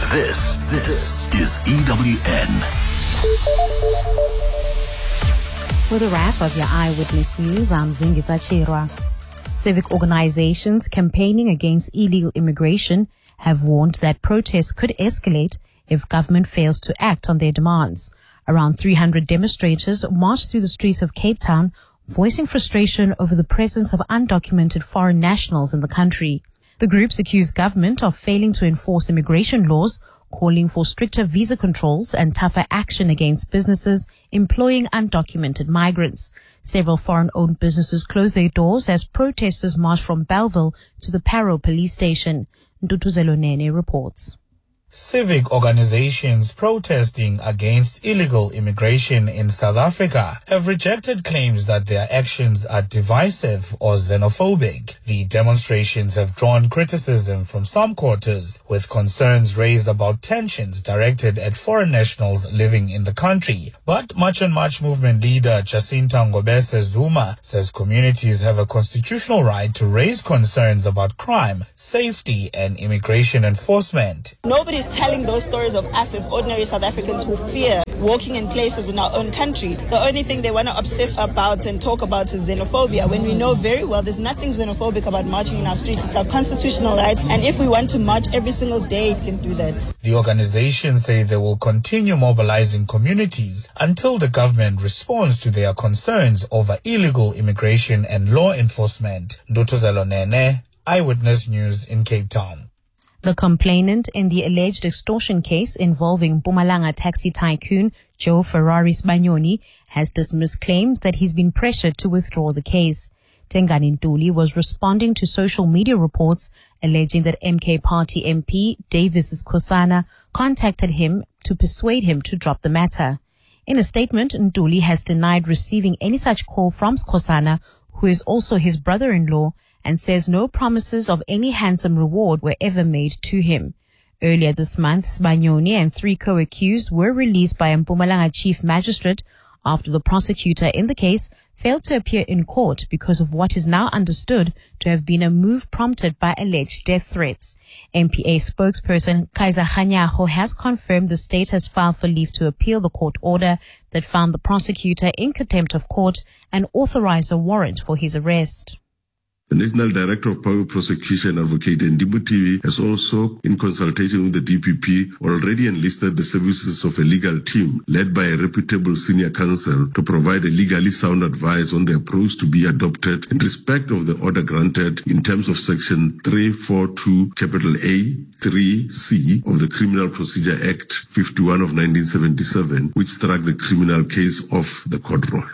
This is EWN. With a wrap of your Eyewitness News, I'm Zingisa Chirwa. Civic organizations campaigning against illegal immigration have warned that protests could escalate if government fails to act on their demands. Around 300 demonstrators marched through the streets of Cape Town, voicing frustration over the presence of undocumented foreign nationals in the country. The groups accused government of failing to enforce immigration laws, calling for stricter visa controls and tougher action against businesses employing undocumented migrants. Several foreign-owned businesses closed their doors as protesters marched from Bellville to the Parow police station. Ndutuzelo Nene reports. Civic organizations protesting against illegal immigration in South Africa have rejected claims that their actions are divisive or xenophobic. The demonstrations have drawn criticism from some quarters, with concerns raised about tensions directed at foreign nationals living in the country. But March and March movement leader Jacinta Ngobese Zuma says communities have a constitutional right to raise concerns about crime, safety, and immigration enforcement. Nobody's telling those stories of us as ordinary South Africans who fear walking in places in our own country. The only thing they want to obsess about and talk about is xenophobia, when we know very well there's nothing xenophobic about marching in our streets. It's our constitutional right, and if we want to march every single day, we can do that. The organizations say they will continue mobilizing communities until the government responds to their concerns over illegal immigration and law enforcement. Ndutuzelo Nene, Eyewitness News in Cape Town. The complainant in the alleged extortion case involving Mpumalanga taxi tycoon Joe Ferrari Sibanyoni has dismissed claims that he's been pressured to withdraw the case. Tengani Ntuli was responding to social media reports alleging that MK Party MP Davis Khosana contacted him to persuade him to drop the matter. In a statement, Ntuli has denied receiving any such call from Khosana, who is also his brother-in-law, and says no promises of any handsome reward were ever made to him. Earlier this month, Sibanyoni and 3 co-accused were released by Mpumalanga Chief Magistrate after the prosecutor in the case failed to appear in court because of what is now understood to have been a move prompted by alleged death threats. MPA spokesperson Kaiser Khanyaho has confirmed the state has filed for leave to appeal the court order that found the prosecutor in contempt of court and authorized a warrant for his arrest. The National Director of Public Prosecution, Advocate Ndimbu TV, has also, in consultation with the DPP, already enlisted the services of a legal team led by a reputable senior counsel to provide a legally sound advice on the approach to be adopted in respect of the order granted in terms of Section 342 A 3C of the Criminal Procedure Act 51 of 1977, which struck the criminal case off the court roll.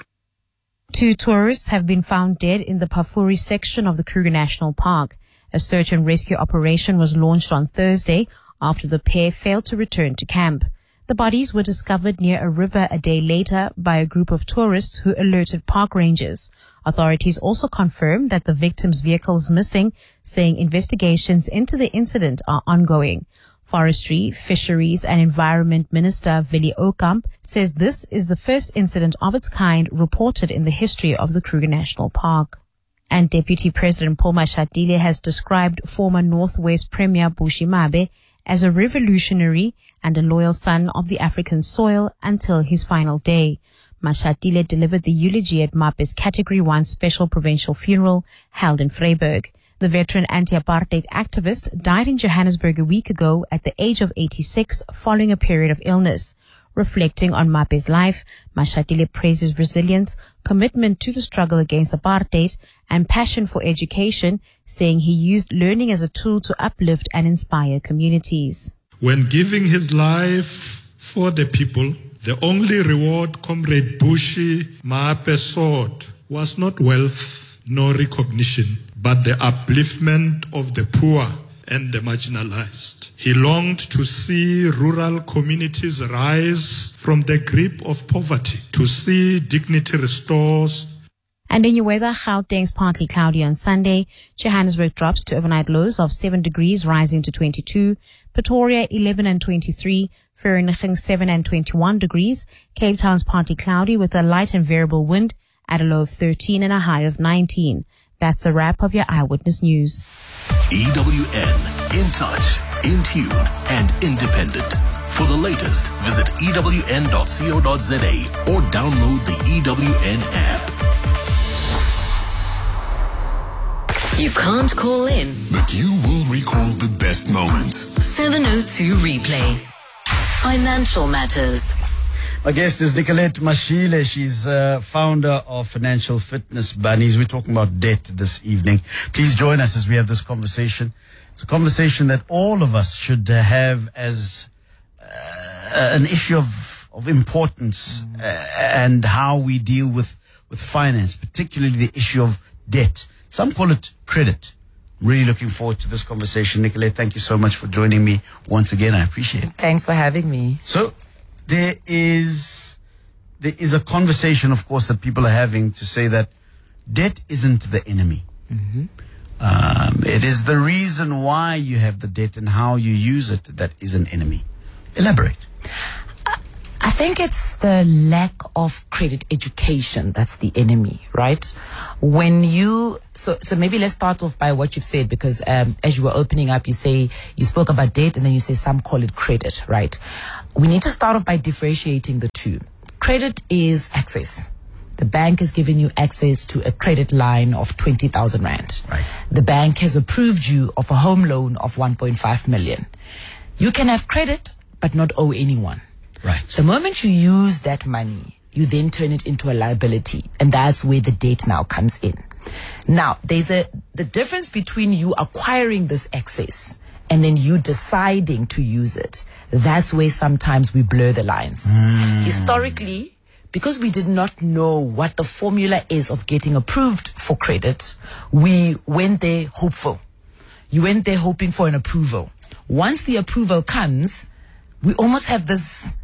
2 tourists have been found dead in the Pafuri section of the Kruger National Park. A search and rescue operation was launched on Thursday after the pair failed to return to camp. The bodies were discovered near a river a day later by a group of tourists who alerted park rangers. Authorities also confirmed that the victim's vehicle is missing, saying investigations into the incident are ongoing. Forestry, Fisheries and Environment Minister Willie Okamp says this is the first incident of its kind reported in the history of the Kruger National Park. And Deputy President Paul Mashatile has described former Northwest Premier Bushi Mabe as a revolutionary and a loyal son of the African soil until his final day. Mashatile delivered the eulogy at Mabe's Category 1 special provincial funeral held in Vryburg. The veteran anti-apartheid activist died in Johannesburg a week ago at the age of 86 following a period of illness. Reflecting on Mabe's life, Mashatile praised his resilience, commitment to the struggle against apartheid, and passion for education, saying he used learning as a tool to uplift and inspire communities. When giving his life for the people, the only reward Comrade Bushi Mabe sought was not wealth nor recognition, but the upliftment of the poor and the marginalized. He longed to see rural communities rise from the grip of poverty, to see dignity restored. And in your weather, Gauteng's partly cloudy on Sunday. Johannesburg drops to overnight lows of 7 degrees, rising to 22. Pretoria 11 and 23. Vereeniging 7 and 21 degrees. Cape Town's partly cloudy with a light and variable wind at a low of 13 and a high of 19. That's a wrap of your Eyewitness News. EWN, in touch in tune and independent. For the latest, visit ewn.co.za or download the EWN app. You can't call in, but you will recall the best moments. 702 Replay. Financial Matters. My guest is Nicolette Mashile. She's founder of Financial Fitness Bunnies. We're talking about debt this evening. Please join us as we have this conversation. It's a conversation that all of us should have as an issue of importance and how we deal with finance, particularly the issue of debt. Some call it credit. Really looking forward to this conversation. Nicolette, thank you so much for joining me once again. I appreciate it. Thanks for having me. So there is a conversation, of course, that people are having to say that debt isn't the enemy. Mm-hmm. It is the reason why you have the debt and how you use it that is an enemy. Elaborate. I think it's the lack of credit education that's the enemy, right? When you, so maybe let's start off by what you've said, because as you were opening up, you spoke about debt and then you say some call it credit, right? We need to start off by differentiating the two. Credit is access. The bank has given you access to a credit line of 20,000 Rand. Right. The bank has approved you of a home loan of 1.5 million. You can have credit, but not owe anyone. Right. The moment you use that money, you then turn it into a liability. And that's where the debt now comes in. Now, there's the difference between you acquiring this access and then you deciding to use it. That's where sometimes we blur the lines. Historically, because we did not know what the formula is of getting approved for credit, we went there hopeful. You went there hoping for an approval. Once the approval comes, we almost have this,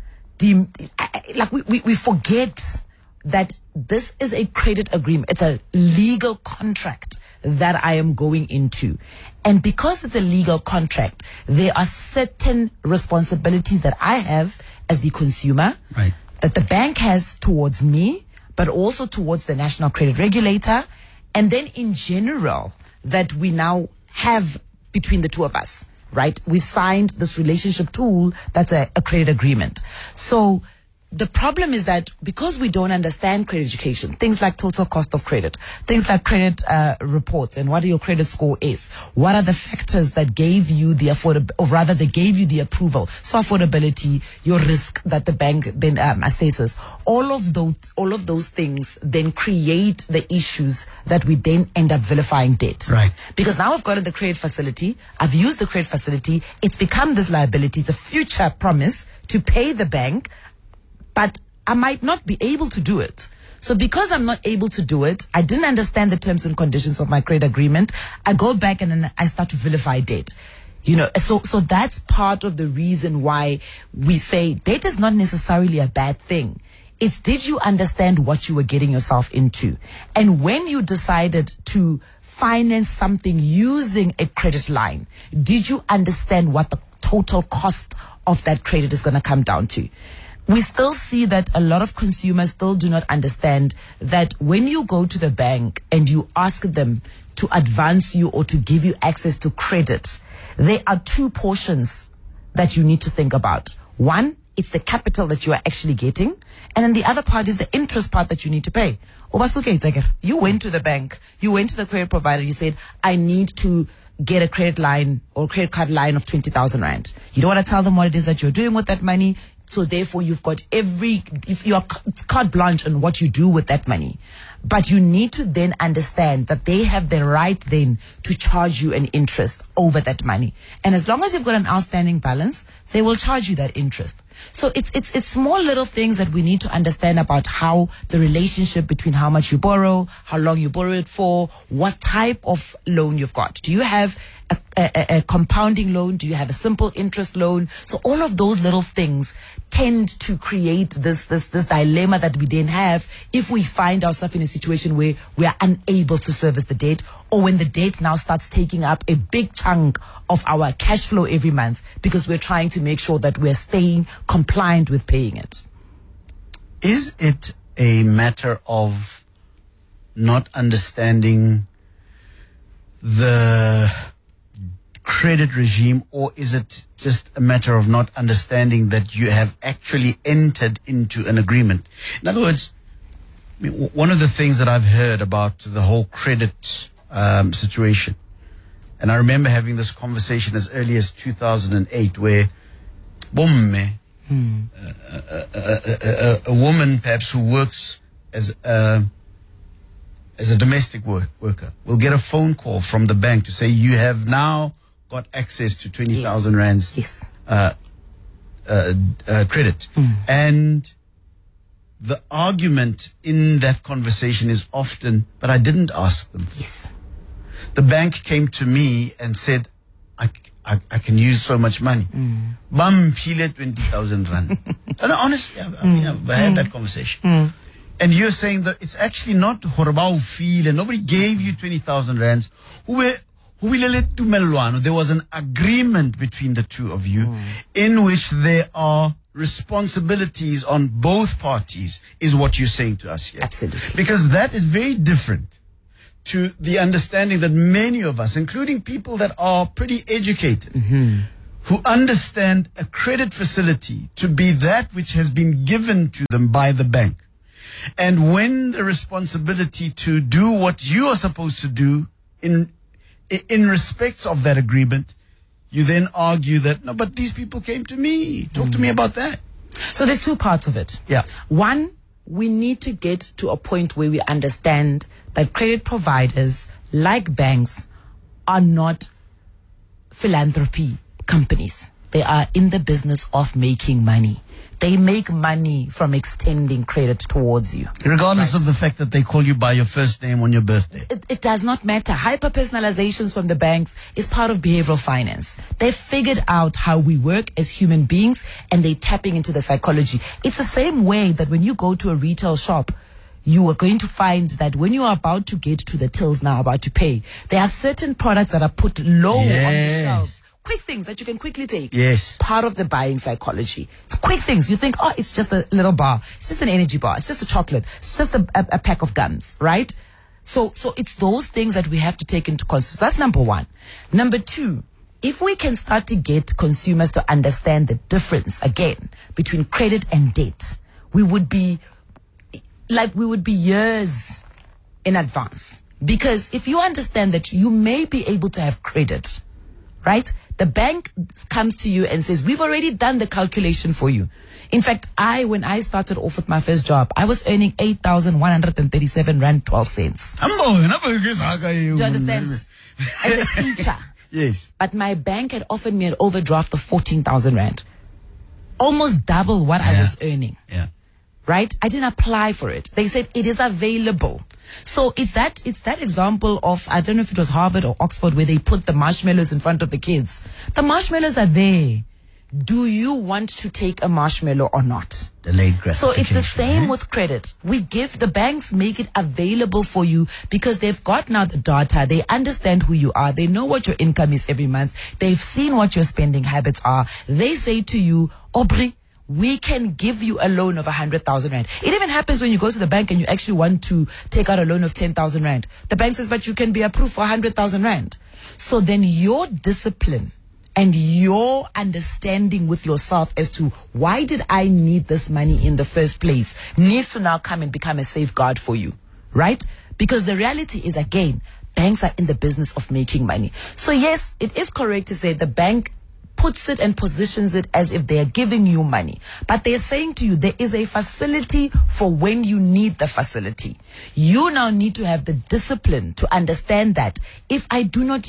we forget that this is a credit agreement. It's a legal contract that I am going into. And because it's a legal contract, there are certain responsibilities that I have as the consumer, right, that the bank has towards me, but also towards the National Credit Regulator, and then in general that we now have between the two of us. Right? We've signed this relationship tool that's a credit agreement. So the problem is that because we don't understand credit education, things like total cost of credit, things like credit reports and what your credit score is, what are the factors that gave you the they gave you the approval. So affordability, your risk that the bank then assesses, all of those things then create the issues that we then end up vilifying debt. Right. Because now I've got the credit facility, I've used the credit facility, it's become this liability, it's a future promise to pay the bank, but I might not be able to do it. So because I'm not able to do it, I didn't understand the terms and conditions of my credit agreement, I go back and then I start to vilify debt. So that's part of the reason why we say debt is not necessarily a bad thing. It's, did you understand what you were getting yourself into? And when you decided to finance something using a credit line, did you understand what the total cost of that credit is going to come down to? We still see that a lot of consumers still do not understand that when you go to the bank and you ask them to advance you or to give you access to credit, there are two portions that you need to think about. One, it's the capital that you are actually getting, and then the other part is the interest part that you need to pay. You went to the bank, you went to the credit provider, you said, I need to get a credit line or credit card line of 20,000 Rand. You don't want to tell them what it is that you're doing with that money. So therefore, you've got if you're carte blanche on what you do with that money. But you need to then understand that they have the right then to charge you an interest over that money. And as long as you've got an outstanding balance, they will charge you that interest. So it's small little things that we need to understand about how the relationship between how much you borrow, how long you borrow it for, what type of loan you've got. Do you have a compounding loan? Do you have a simple interest loan? So all of those little things tend to create this dilemma that we then have if we find ourselves in a situation where we are unable to service the debt, or when the debt now starts taking up a big chunk of our cash flow every month because we're trying to make sure that we're staying compliant with paying it. Is it a matter of not understanding the credit regime, or is it just a matter of not understanding that you have actually entered into an agreement? In other words, I mean, one of the things that I've heard about the whole credit situation, and I remember having this conversation as early as 2008, where a woman perhaps who works as a domestic worker will get a phone call from the bank to say, you have now got access to 20,000 rands credit. And the argument in that conversation is often, but I didn't ask them. The bank came to me and said, I can use so much money. Bam pile 20,000 rand. And honestly, I had that conversation. And you're saying that it's actually not horrible feel, and nobody gave you 20,000 rands. There was an agreement between the two of you in which there are responsibilities on both parties, is what you're saying to us here. Absolutely. Because that is very different to the understanding that many of us, including people that are pretty educated, who understand a credit facility to be that which has been given to them by the bank. And when the responsibility to do what you are supposed to do in respect of that agreement, you then argue that, no, but these people came to me. Talk to me about that. So there's two parts of it. Yeah. One, we need to get to a point where we understand that credit providers, like banks, are not philanthropy companies. They are in the business of making money. They make money from extending credit towards you. Regardless of the fact that they call you by your first name on your birthday. It does not matter. Hyper-personalizations from the banks is part of behavioral finance. They've figured out how we work as human beings, and they're tapping into the psychology. It's the same way that when you go to a retail shop, you are going to find that when you are about to get to the tills now, about to pay, there are certain products that are put low on the shelves. Quick things that you can quickly take. Yes. Part of the buying psychology. It's quick things. You think, oh, it's just a little bar. It's just an energy bar. It's just a chocolate. It's just a pack of gums, right? So it's those things that we have to take into consideration. That's number one. Number two, if we can start to get consumers to understand the difference, again, between credit and debt, we would be years in advance. Because if you understand that you may be able to have credit, right? The bank comes to you and says, we've already done the calculation for you. In fact, when I started off with my first job, I was earning 8,137 rand 12 cents. Do you understand? As a teacher. Yes. But my bank had offered me an overdraft of 14,000 rand. Almost double what I was earning. Yeah. Right? I didn't apply for it. They said it is available. So it's that example of, I don't know if it was Harvard or Oxford, where they put the marshmallows in front of the kids. The marshmallows are there. Do you want to take a marshmallow or not? Delayed gratification. So it's the same with credit. The banks make it available for you because they've got now the data. They understand who you are. They know what your income is every month. They've seen what your spending habits are. They say to you, Aubrey, we can give you a loan of 100,000 rand. It even happens when you go to the bank and you actually want to take out a loan of 10,000 rand. The bank says, but you can be approved for 100,000 rand. So then your discipline and your understanding with yourself as to why did I need this money in the first place needs to now come and become a safeguard for you, right? Because the reality is, again, banks are in the business of making money. So yes, it is correct to say the bank puts it and positions it as if they are giving you money. But they're saying to you, there is a facility for when you need the facility. You now need to have the discipline to understand that if I do not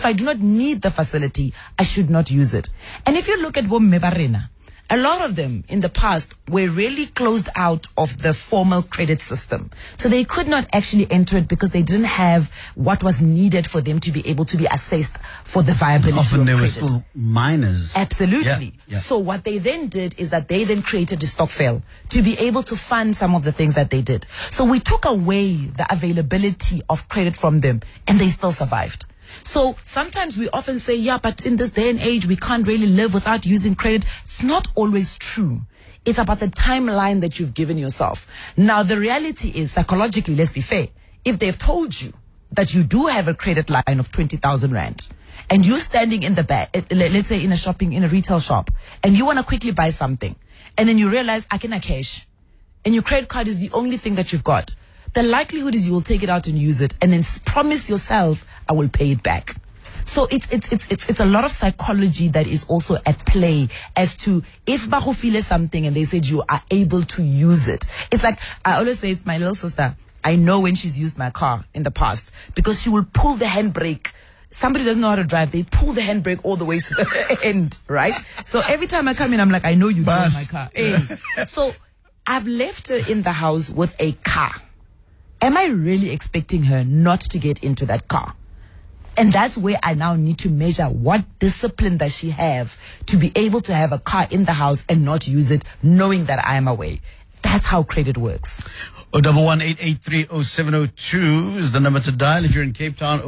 need the facility, I should not use it. And if you look at Bomme Barena, a lot of them in the past were really closed out of the formal credit system. So they could not actually enter it because they didn't have what was needed for them to be able to be assessed for the viability of credit. Often they were still minors. Absolutely. Yeah. So what they then did is that they then created a stokvel to be able to fund some of the things that they did. So we took away the availability of credit from them and they still survived. So sometimes we often say, yeah, but in this day and age, we can't really live without using credit. It's not always true. It's about the timeline that you've given yourself. Now, the reality is, psychologically, let's be fair. If they've told you that you do have a credit line of 20,000 rand and you're standing in the back, let's say in a retail shop, and you want to quickly buy something, and then you realize I cannot cash, and your credit card is the only thing that you've got, the likelihood is you will take it out and use it, and then promise yourself, I will pay it back. So it's a lot of psychology that is also at play as to if Bahu feel something and they said you are able to use it. It's like, I always say, it's my little sister. I know when she's used my car in the past because she will pull the handbrake. Somebody doesn't know how to drive. They pull the handbrake all the way to the end, right? So every time I come in, I'm like, I know you drove my car. Hey. So I've left her in the house with a car. Am I really expecting her not to get into that car? And that's where I now need to measure what discipline does she have to be able to have a car in the house and not use it, knowing that I am away. That's how credit works. 011-883-0702 is the number to dial. If you're in Cape Town,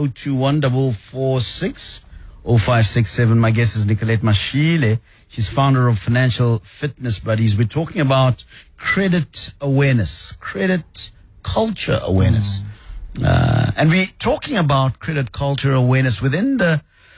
021-446-0567. My guest is Nicolette Mashile. She's founder of Financial Fitness Buddies. We're talking about credit awareness, credit culture awareness. And we're talking about credit culture awareness within the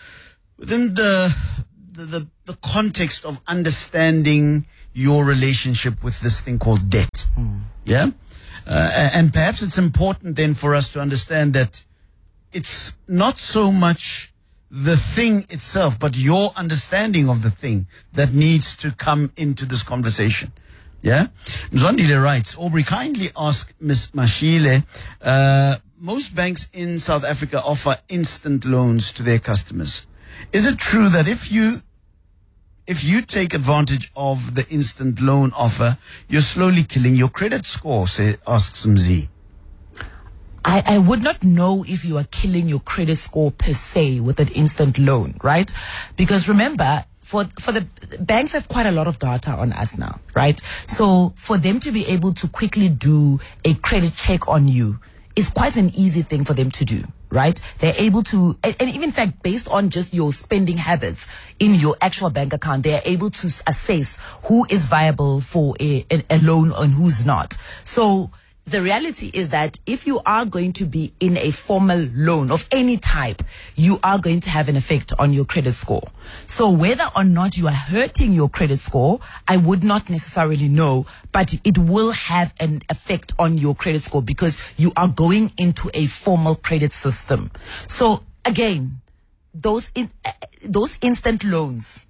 context of understanding your relationship with this thing called debt. Yeah? And perhaps it's important then for us to understand that it's not so much the thing itself, but your understanding of the thing that needs to come into this conversation. Yeah? Mzwandile writes, Aubrey, kindly ask Ms. Mashile, most banks in South Africa offer instant loans to their customers. Is it true that if you take advantage of the instant loan offer, you're slowly killing your credit score, asks Mzi. I would not know if you are killing your credit score per se with an instant loan, right? Because remember, for the banks have quite a lot of data on us now, right? So for them to be able to quickly do a credit check on you is quite an easy thing for them to do, right? They're able to, and even in fact, based on just your spending habits in your actual bank account, they're able to assess who is viable for a loan and who's not. So the reality is that if you are going to be in a formal loan of any type, you are going to have an effect on your credit score. So whether or not you are hurting your credit score, I would not necessarily know, but it will have an effect on your credit score because you are going into a formal credit system. So again, those instant loans,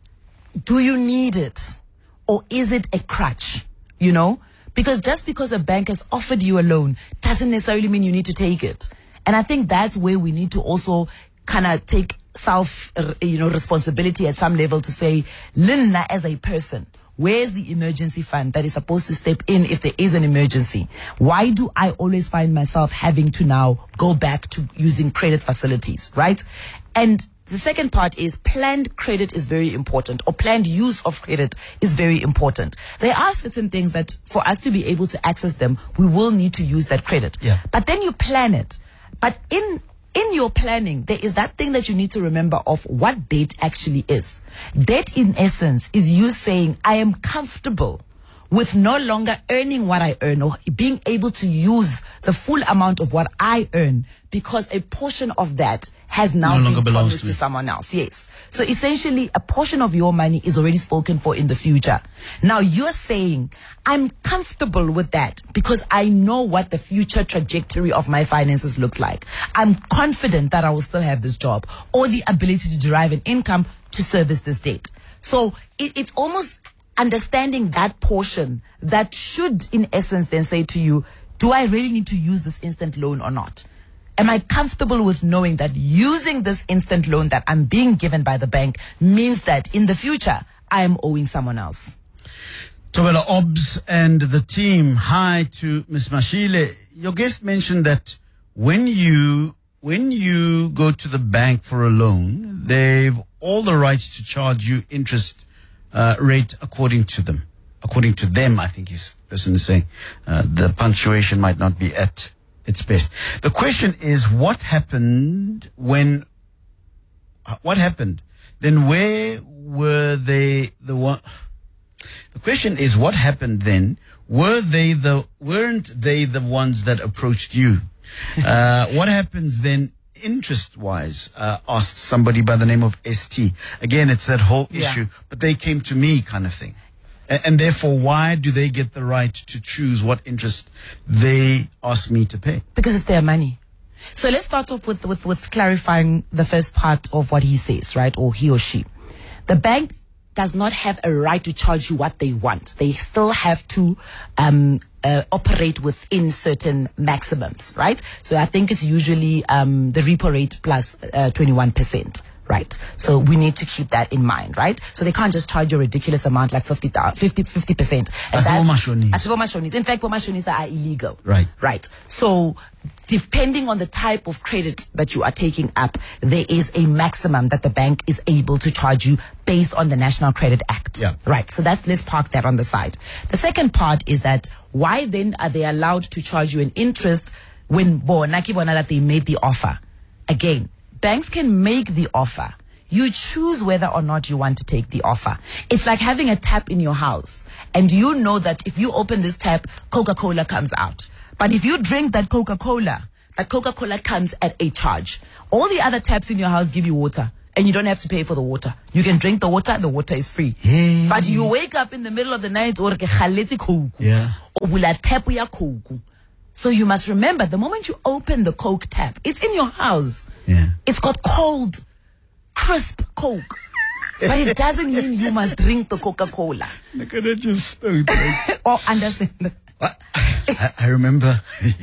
do you need it or is it a crutch? You know? Because just because a bank has offered you a loan doesn't necessarily mean you need to take it. And I think that's where we need to also kind of take responsibility at some level to say, Linda, as a person, where's the emergency fund that is supposed to step in if there is an emergency? Why do I always find myself having to now go back to using credit facilities, right? And the second part is planned credit is very important, or planned use of credit is very important. There are certain things that for us to be able to access them, we will need to use that credit. Yeah. But then you plan it. But in your planning, there is that thing that you need to remember of what debt actually is. Debt, in essence, is you saying, I am comfortable with no longer earning what I earn or being able to use the full amount of what I earn because a portion of that has now been promised to someone else. Yes. So essentially, a portion of your money is already spoken for in the future. Now you're saying, I'm comfortable with that because I know what the future trajectory of my finances looks like. I'm confident that I will still have this job or the ability to derive an income to service this debt. So it's almost understanding that portion that should, in essence, then say to you, do I really need to use this instant loan or not? Am I comfortable with knowing that using this instant loan that I'm being given by the bank means that in the future, I am owing someone else? Tobela Obs and the team, hi to Ms. Mashile. Your guest mentioned that when you go to the bank for a loan, they've all the rights to charge you interest rate according to them. According to them, I think this person is saying. The punctuation might not be at its best. The question is, what happened then? Where were they the one? The question is, what happened then? Weren't they the ones that approached you? What happens then interest-wise? Asked somebody by the name of ST. Again, it's that whole issue, but they came to me kind of thing. And therefore, why do they get the right to choose what interest they ask me to pay? Because it's their money. So let's start off with clarifying the first part of what he says, right? Or he or she. The bank does not have a right to charge you what they want. They still have to operate within certain maximums, right? So I think it's usually the repo rate plus 21%. Right. So we need to keep that in mind, right? So they can't just charge you a ridiculous amount like 50%. In fact, bomashonis are illegal. Right. Right. So depending on the type of credit that you are taking up, there is a maximum that the bank is able to charge you based on the National Credit Act. Yeah. Right. So let's park that on the side. The second part is that why then are they allowed to charge you an interest when that they made the offer? Again, banks can make the offer. You choose whether or not you want to take the offer. It's like having a tap in your house. And you know that if you open this tap, Coca-Cola comes out. But if you drink that Coca-Cola comes at a charge. All the other taps in your house give you water. And you don't have to pay for the water. You can drink the water is free. Yeah. But you wake up in the middle of the night or tap ya Coke. So you must remember, the moment you open the Coke tap, it's in your house. Yeah. It's got cold, crisp Coke. But it doesn't mean you must drink the Coca-Cola. Look at it, you stupid. Or understand. I remember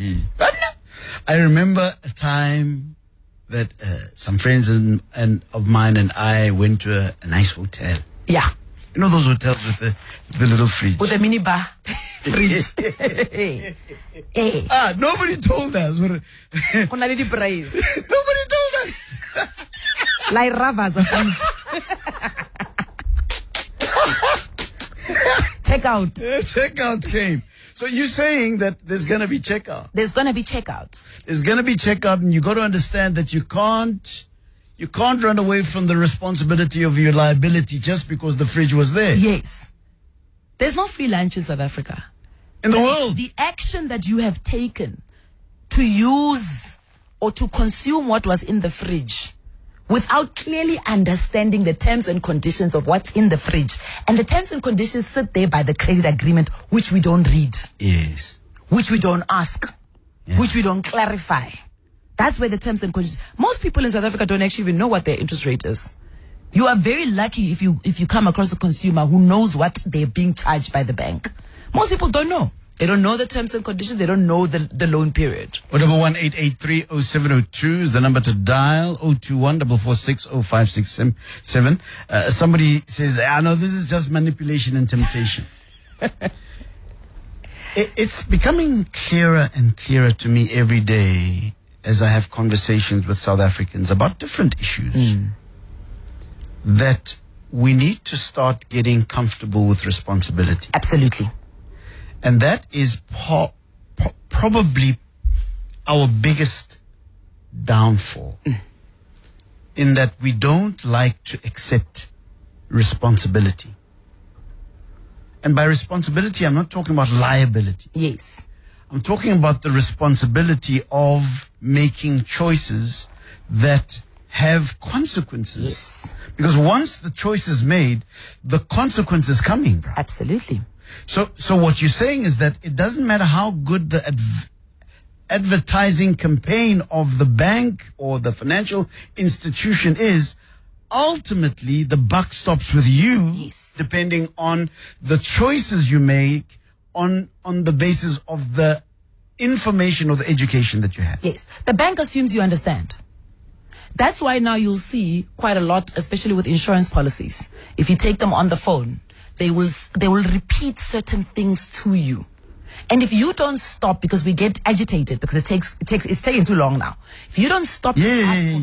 a time that some friends of mine and I went to a nice hotel. Yeah. You know those hotels with the little fridge? With the mini bar fridge. Hey. Nobody told us. Nobody told us. Like Rava's a fridge. Checkout. Checkout came. So you're saying that there's going to be checkout? There's going to be checkout. There's going to be checkout, and you got to understand that you can't run away from the responsibility of your liability just because the fridge was there. Yes. There's no free lunch in South Africa. In the world. The action that you have taken to use or to consume what was in the fridge without clearly understanding the terms and conditions of what's in the fridge. And the terms and conditions sit there by the credit agreement, which we don't read. Yes. Which we don't ask. Yeah. Which we don't clarify. That's where the terms and conditions. Most people in South Africa don't actually even know what their interest rate is. You are very lucky if you come across a consumer who knows what they're being charged by the bank. Most people don't know. They don't know the terms and conditions. They don't know the loan period. 011-883-0702 is the number to dial. 021-446-0567. Somebody says, I know this is just manipulation and temptation. It's becoming clearer and clearer to me every day as I have conversations with South Africans about different issues, that we need to start getting comfortable with responsibility. Absolutely. And that is probably our biggest downfall, in that we don't like to accept responsibility. And by responsibility, I'm not talking about liability. Yes. I'm talking about the responsibility of making choices that have consequences. Yes. Because once the choice is made, the consequence is coming. Bro. Absolutely. So what you're saying is that it doesn't matter how good the advertising campaign of the bank or the financial institution is, ultimately the buck stops with you. Yes. Depending on the choices you make on the basis of the information or the education that you have. Yes. The bank assumes you understand. That's why now you'll see quite a lot, especially with insurance policies. If you take them on the phone, they will repeat certain things to you. And if you don't stop, because we get agitated because it's taking too long now. If you don't stop to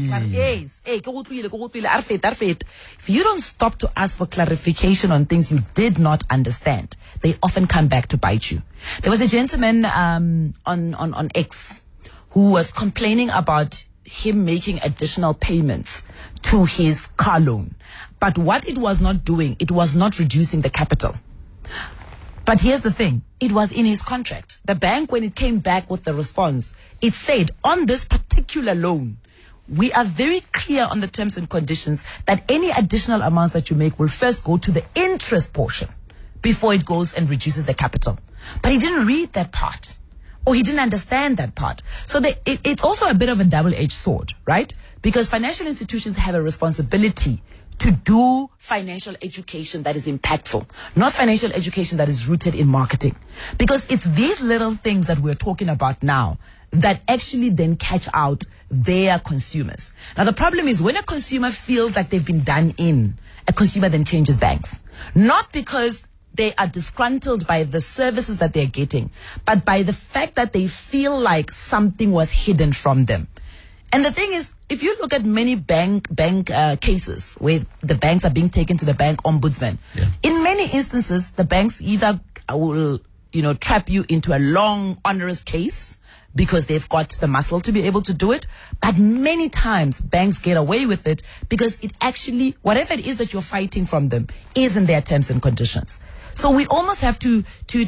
if you don't stop to ask for clarification on things you did not understand, they often come back to bite you. There was a gentleman on X who was complaining about him making additional payments to his car loan. But what it was not doing, it was not reducing the capital. But here's the thing. It was in his contract. The bank, when it came back with the response, it said on this particular loan, we are very clear on the terms and conditions that any additional amounts that you make will first go to the interest portion before it goes and reduces the capital. But he didn't read that part, or he didn't understand that part. So it's also a bit of a double-edged sword, right? Because financial institutions have a responsibility to do financial education that is impactful, not financial education that is rooted in marketing. Because it's these little things that we're talking about now that actually then catch out their consumers. Now, the problem is when a consumer feels like they've been done in, a consumer then changes banks. Not because they are disgruntled by the services that they're getting, but by the fact that they feel like something was hidden from them. And the thing is, if you look at many bank cases where the banks are being taken to the bank ombudsman, in many instances, the banks either will, trap you into a long, onerous case because they've got the muscle to be able to do it. But many times, banks get away with it because it actually, whatever it is that you're fighting from them, is in their terms and conditions. So we almost have to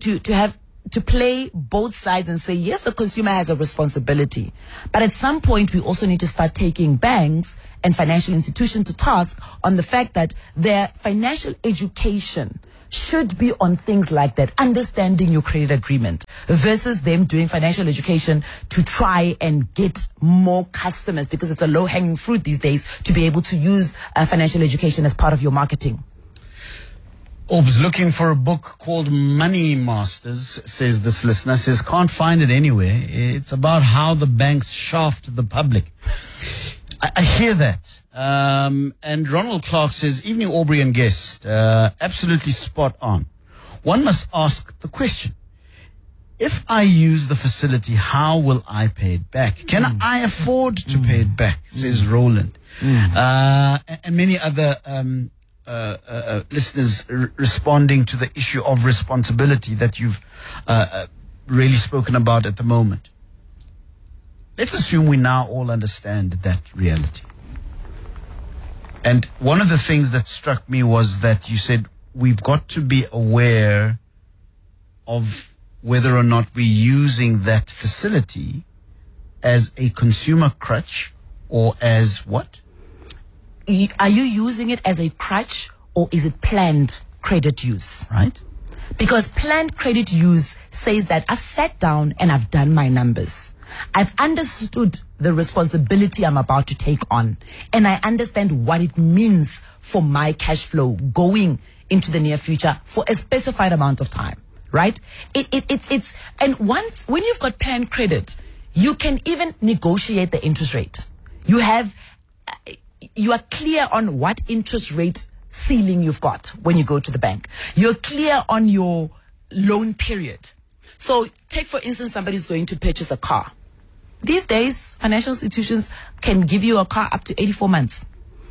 play both sides and say, yes, the consumer has a responsibility. But at some point, we also need to start taking banks and financial institutions to task on the fact that their financial education should be on things like that, understanding your credit agreement, versus them doing financial education to try and get more customers, because it's a low-hanging fruit these days to be able to use financial education as part of your marketing. Orbs looking for a book called Money Masters, says this listener, says can't find it anywhere. It's about how the banks shaft the public. I hear that. And Ronald Clark says, evening Aubrey and guest, absolutely spot on. One must ask the question, if I use the facility, how will I pay it back? Can I afford to pay it back, says Roland. And many other listeners responding to the issue of responsibility that you've really spoken about at the moment. Let's assume we now all understand that reality. And one of the things that struck me was that you said we've got to be aware of whether or not we're using that facility as a consumer crutch or as what? Are you using it as a crutch, or is it planned credit use? Right. Because planned credit use says that I've sat down and I've done my numbers. I've understood the responsibility I'm about to take on, and I understand what it means for my cash flow going into the near future for a specified amount of time, right? And once, when you've got planned credit, you can even negotiate the interest rate. You are clear on what interest rate ceiling you've got when you go to the bank. You're clear on your loan period. So take, for instance, somebody who's going to purchase a car. These days, financial institutions can give you a car up to 84 months.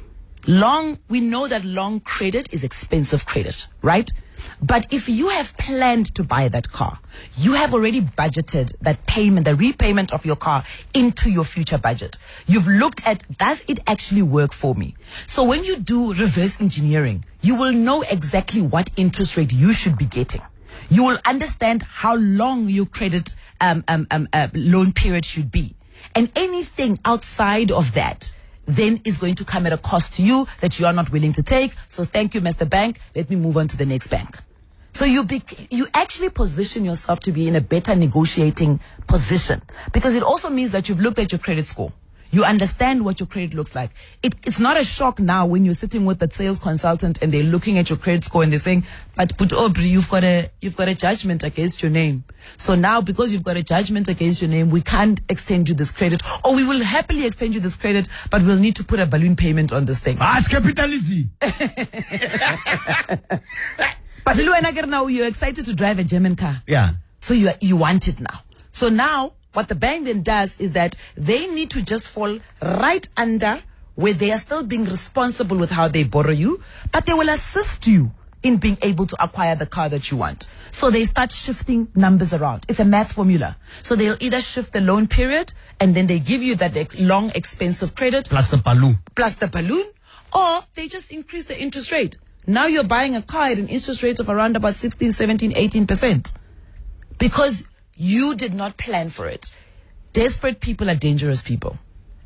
We know that long credit is expensive credit, right? But if you have planned to buy that car, you have already budgeted that payment, the repayment of your car into your future budget. You've looked at, does it actually work for me? So when you do reverse engineering, you will know exactly what interest rate you should be getting. You will understand how long your credit loan period should be. And anything outside of that then is going to come at a cost to you that you are not willing to take. So thank you, Mr. Bank. Let me move on to the next bank. So you actually position yourself to be in a better negotiating position, because it also means that you've looked at your credit score. You understand what your credit looks like. It's not a shock now when you're sitting with that sales consultant and they're looking at your credit score and they're saying, but Aubrey, you've got a judgment against your name. So now, because you've got a judgment against your name, we can't extend you this credit, or we will happily extend you this credit, but we'll need to put a balloon payment on this thing. It's capitalism. But now you're excited to drive a German car. Yeah. So you want it now. So now, what the bank then does is that they need to just fall right under where they are still being responsible with how they borrow you, but they will assist you in being able to acquire the car that you want. So they start shifting numbers around. It's a math formula. So they'll either shift the loan period, and then they give you that long, expensive credit. Plus the balloon. Or they just increase the interest rate. Now you're buying a car at an interest rate of around about 16, 17, 18%. Because you did not plan for it. Desperate people are dangerous people.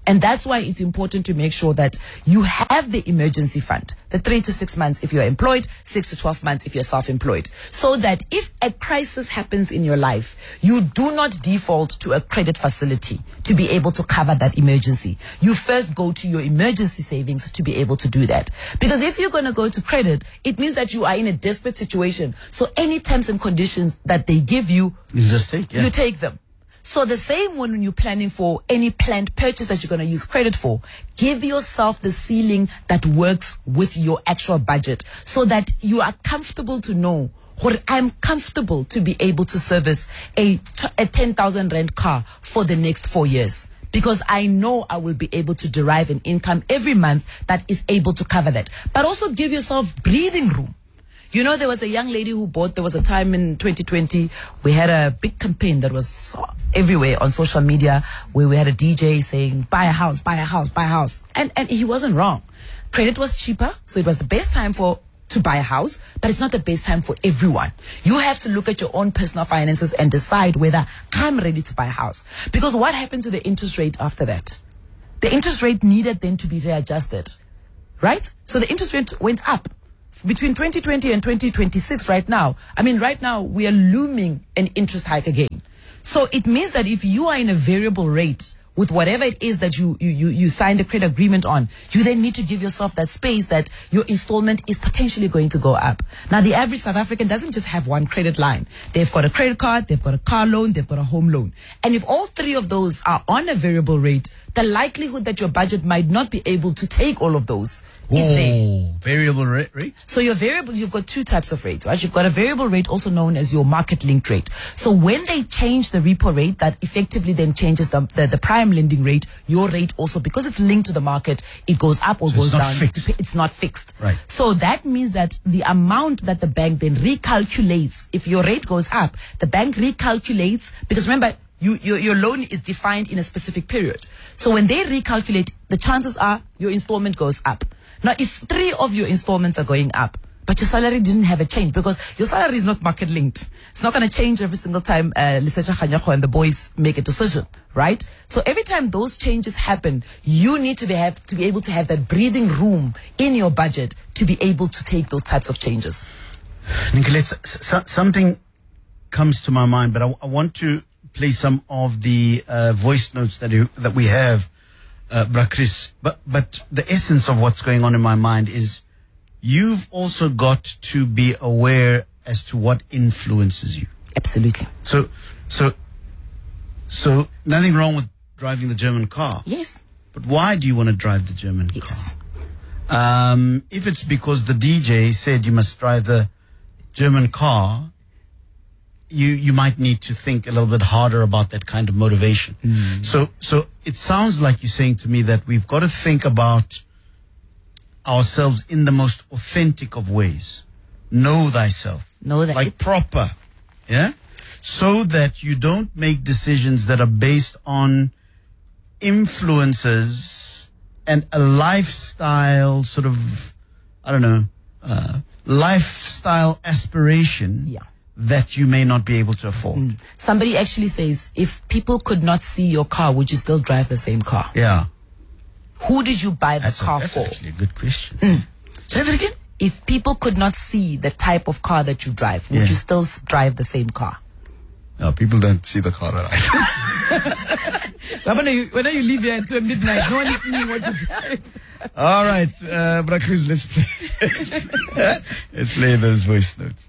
And that's why it's important to make sure that you have the emergency fund, the 3 to 6 months if you're employed, 6 to 12 months if you're self-employed, so that if a crisis happens in your life, you do not default to a credit facility to be able to cover that emergency. You first go to your emergency savings to be able to do that. Because if you're going to go to credit, it means that you are in a desperate situation. So any terms and conditions that they give you, you just take, you take them. So the same when you're planning for any planned purchase that you're going to use credit for, give yourself the ceiling that works with your actual budget so that you are comfortable to know, or I'm comfortable to be able to service a 10,000 rand car for the next 4 years. Because I know I will be able to derive an income every month that is able to cover that. But also give yourself breathing room. You know, there was a young lady who there was a time in 2020, we had a big campaign that was everywhere on social media where we had a DJ saying, buy a house, buy a house, buy a house. And he wasn't wrong. Credit was cheaper, so it was the best time to buy a house, but it's not the best time for everyone. You have to look at your own personal finances and decide whether I'm ready to buy a house. Because what happened to the interest rate after that? The interest rate needed then to be readjusted, right? So the interest rate went up. Between 2020 and 2026 right now, we are looming an interest hike again. So it means that if you are in a variable rate with whatever it is that you signed a credit agreement on, you then need to give yourself that space that your installment is potentially going to go up. Now, the average South African doesn't just have one credit line. They've got a credit card, they've got a car loan, they've got a home loan. And if all three of those are on a variable rate, the likelihood that your budget might not be able to take all of those is there. Variable rate? So you've got two types of rates, right? You've got a variable rate, also known as your market linked rate. So when they change the repo rate, that effectively then changes the prime lending rate, your rate also, because it's linked to the market, it goes up or goes down. It's not fixed. Right. So that means that the amount that the bank then recalculates, if your rate goes up, the bank recalculates, because remember, your loan is defined in a specific period. So when they recalculate, the chances are your installment goes up. Now, if 3 of your installments are going up, but your salary didn't have a change, because your salary is not market linked. It's not going to change every single time Lisecha Khanyago and the boys make a decision, right? So every time those changes happen, you need to be able to have that breathing room in your budget to be able to take those types of changes. Nicolette, something comes to my mind, but I want to play some of the voice notes that we have, Bra Chris. But the essence of what's going on in my mind is you've also got to be aware as to what influences you. Absolutely. So nothing wrong with driving the German car. Yes. But why do you want to drive the German car? Yes. If it's because the DJ said you must drive the German car, you might need to think a little bit harder about that kind of motivation. So it sounds like you're saying to me that we've got to think about ourselves in the most authentic of ways. Know thyself. Know that. Like proper. Yeah? So that you don't make decisions that are based on influences and a lifestyle sort of, lifestyle aspiration. Yeah. That you may not be able to afford. Somebody actually says, if people could not see your car, would you still drive the same car? Yeah. Who did you buy the car that's for? That's actually a good question. Say that again. If people could not see the type of car that you drive, would you still drive the same car? No, people don't see the car that I drive. When you leave here at midnight, no one is seeing what you drive. All right, Bra Chris, let's play those voice notes.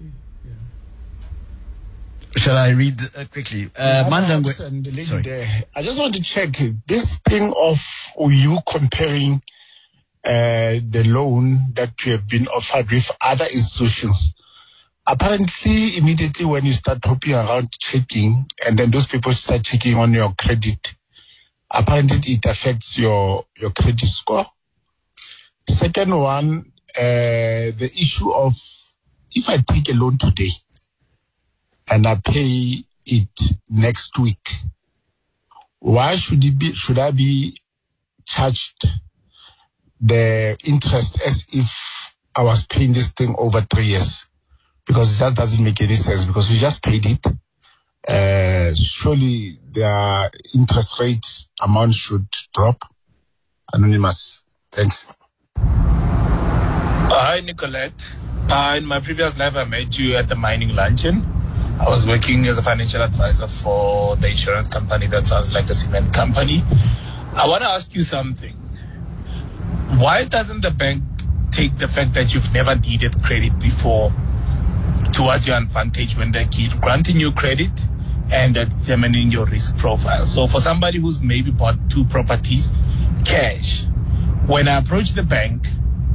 Shall I read quickly? And the lady there, I just want to check this thing of you comparing the loan that you have been offered with other institutions. Apparently, immediately when you start hopping around checking, and then those people start checking on your credit, apparently it affects your credit score. Second one, the issue of if I take a loan today, and I pay it next week, why should I be charged the interest as if I was paying this thing over 3 years? Because that doesn't make any sense, because we just paid it. Surely the interest rate amount should drop. Anonymous. Thanks. Hi, Nicolette. In my previous life, I met you at the mining luncheon. I was working as a financial advisor for the insurance company that sounds like a cement company. I want to ask you something. Why doesn't the bank take the fact that you've never needed credit before towards your advantage when they're granting you credit and determining your risk profile? So for somebody who's maybe bought 2 properties cash, when I approach the bank,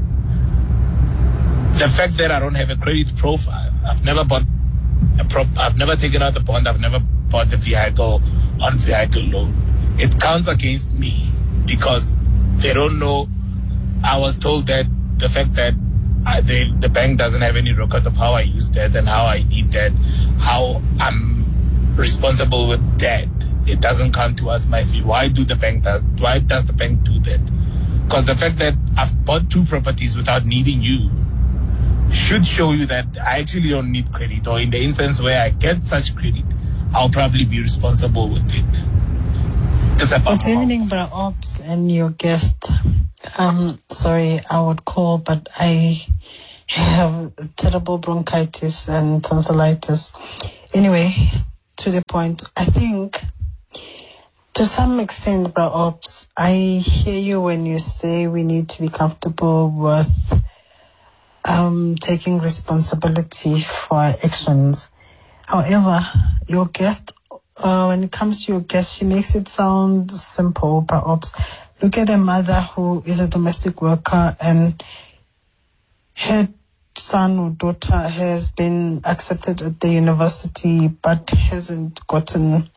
the fact that I don't have a credit profile, I've never taken out the bond, I've never bought the vehicle on vehicle loan, it counts against me because they don't know. I was told that the fact that the bank doesn't have any record of how I use debt and how I need debt, how I'm responsible with debt, it doesn't count towards my fee. Why does the bank do that? Because the fact that I've bought 2 properties without needing you should show you that I actually don't need credit, or in the instance where I get such credit, I'll probably be responsible with it. Good evening, Bra Ops and your guest. Sorry, I would call, but I have terrible bronchitis and tonsillitis. Anyway, to the point, I think to some extent, Bra Ops, I hear you when you say we need to be comfortable with taking responsibility for our actions. However, your guest, when it comes to your guest, she makes it sound simple, perhaps. Look at a mother who is a domestic worker and her son or daughter has been accepted at the university but hasn't gotten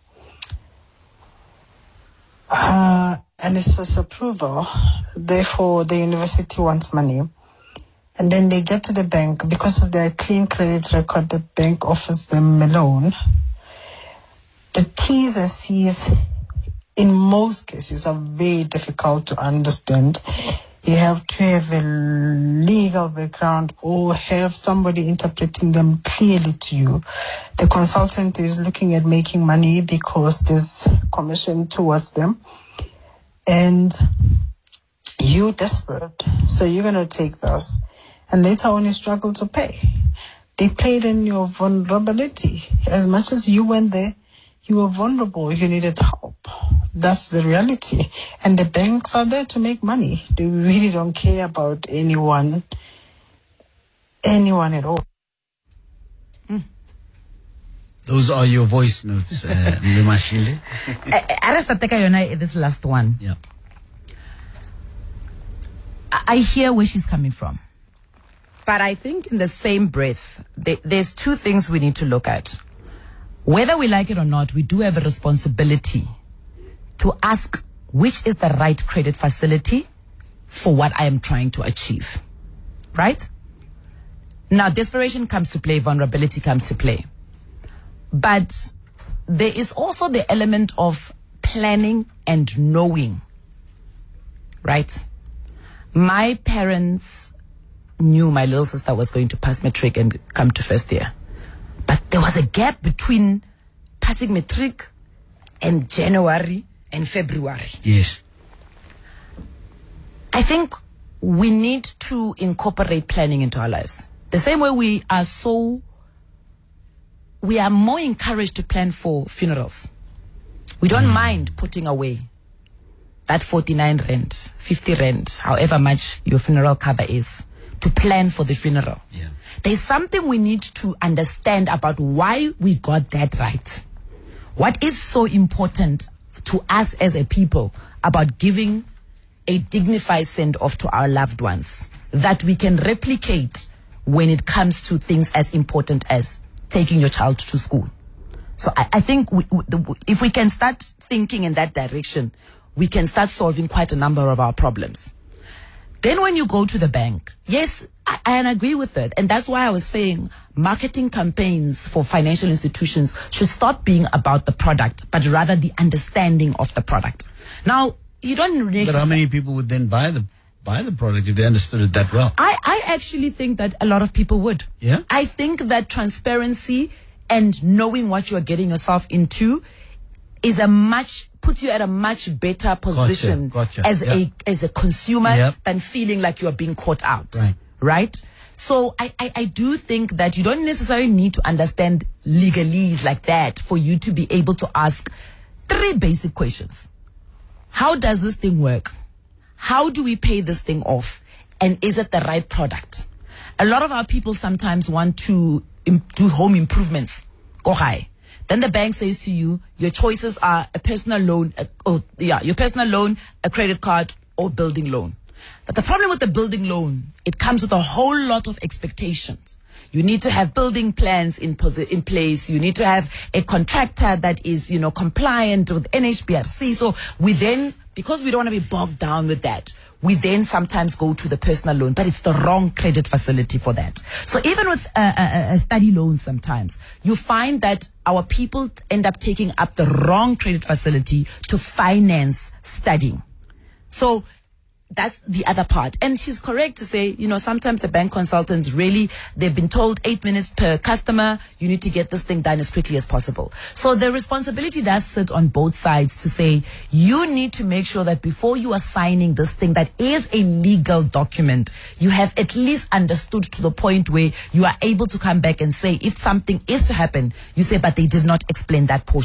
NSFAS approval. Therefore, the university wants money. And then they get to the bank. Because of their clean credit record, the bank offers them a loan. The T's and C's in most cases are very difficult to understand. You have to have a legal background or have somebody interpreting them clearly to you. The consultant is looking at making money because there's commission towards them. And you're desperate, so you're going to take those. And later on you struggle to pay. They played in your vulnerability. As much as you went there, you were vulnerable, you needed help. That's the reality. And the banks are there to make money. They really don't care about anyone at all. Those are your voice notes, Mashile. This last one. Yeah. I hear where she's coming from. But I think in the same breath, there's 2 things we need to look at. Whether we like it or not, we do have a responsibility to ask which is the right credit facility for what I am trying to achieve. Right? Now, desperation comes to play, vulnerability comes to play. But there is also the element of planning and knowing. Right? My parents knew my little sister was going to pass matric and come to first year. But there was a gap between passing matric and January and February. Yes. I think we need to incorporate planning into our lives. The same way we are more encouraged to plan for funerals. We don't mind putting away that 49 rand, 50 rand, however much your funeral cover is, to plan for the funeral. Yeah. There's something we need to understand about why we got that right. What is so important to us as a people about giving a dignified send-off to our loved ones that we can replicate when it comes to things as important as taking your child to school. So I think if we can start thinking in that direction, we can start solving quite a number of our problems. Then when you go to the bank, yes, I agree with it. And that's why I was saying marketing campaigns for financial institutions should stop being about the product, but rather the understanding of the product. Now, you don't... But how many people would then buy the product if they understood it that well? I actually think that a lot of people would. Yeah? I think that transparency and knowing what you are getting yourself into is a much puts you at a much better position as a consumer than feeling like you are being caught out. Right? So I do think that you don't necessarily need to understand legalese like that for you to be able to ask 3 basic questions. How does this thing work? How do we pay this thing off? And is it the right product? A lot of our people sometimes want to do home improvements. Go high. Then the bank says to you, your choices are a personal loan, your personal loan, a credit card, or building loan. But the problem with the building loan, it comes with a whole lot of expectations. You need to have building plans in place. You need to have a contractor that is, compliant with NHBRC. So we then, because we don't want to be bogged down with that, we then sometimes go to the personal loan, but it's the wrong credit facility for that. So even with a study loan sometimes, you find that our people end up taking up the wrong credit facility to finance studying. So that's the other part. And she's correct to say, sometimes the bank consultants really, they've been told 8 minutes per customer, you need to get this thing done as quickly as possible. So the responsibility does sit on both sides to say, you need to make sure that before you are signing this thing that is a legal document, you have at least understood to the point where you are able to come back and say, if something is to happen, you say, but they did not explain that portion.